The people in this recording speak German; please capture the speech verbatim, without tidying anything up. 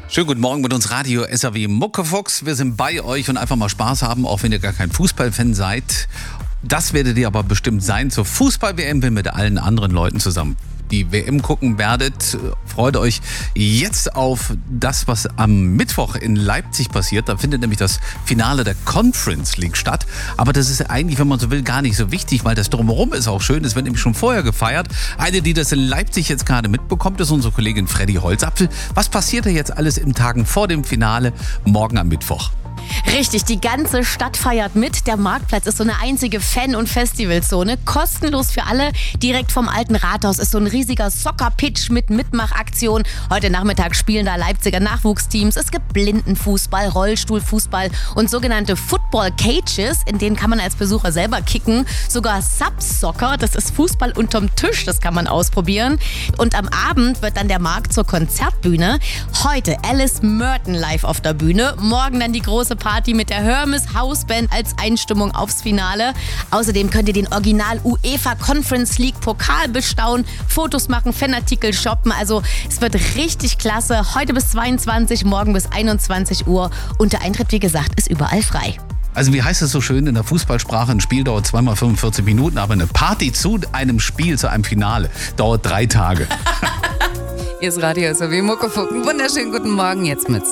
Schönen guten Morgen mit uns Radio S R W Muckefuchs. Wir sind bei euch und einfach mal Spaß haben, auch wenn ihr gar kein Fußballfan seid. Das werdet ihr aber bestimmt sein zur Fußball-W M, wenn ihr mit allen anderen Leuten zusammen die W M gucken werdet. Freut euch jetzt auf das, was am Mittwoch in Leipzig passiert. Da findet nämlich das Finale der Conference League statt. Aber das ist eigentlich, wenn man so will, gar nicht so wichtig, weil das Drumherum ist auch schön. Es wird nämlich schon vorher gefeiert. Eine, die das in Leipzig jetzt gerade mitbekommt, ist unsere Kollegin Freddy Holzapfel. Was passiert da jetzt alles im Tagen vor dem Finale morgen am Mittwoch? Richtig, die ganze Stadt feiert mit. Der Marktplatz ist so eine einzige Fan- und Festivalzone. Kostenlos für alle. Direkt vom alten Rathaus ist so ein riesiger Soccer-Pitch mit Mitmachaktion. Heute Nachmittag spielen da Leipziger Nachwuchsteams. Es gibt Blindenfußball, Rollstuhlfußball und sogenannte Football-Cages. In denen kann man als Besucher selber kicken. Sogar Sub-Soccer, das ist Fußball unterm Tisch, das kann man ausprobieren. Und am Abend wird dann der Markt zur Konzertbühne. Heute Alice Merton live auf der Bühne. Morgen dann die große Party mit der Hermes Hausband als Einstimmung aufs Finale. Außerdem könnt ihr den Original UEFA Conference League Pokal bestaunen, Fotos machen, Fanartikel shoppen. Also es wird richtig klasse. Heute bis zweiundzwanzig, morgen bis einundzwanzig Uhr. Und der Eintritt, wie gesagt, ist überall frei. Also wie heißt es so schön in der Fußballsprache, ein Spiel dauert zweimal fünfundvierzig Minuten, aber eine Party zu einem Spiel, zu einem Finale, dauert drei Tage. Hier ist Radio S R W Muckefuck. Wunderschönen guten Morgen jetzt mit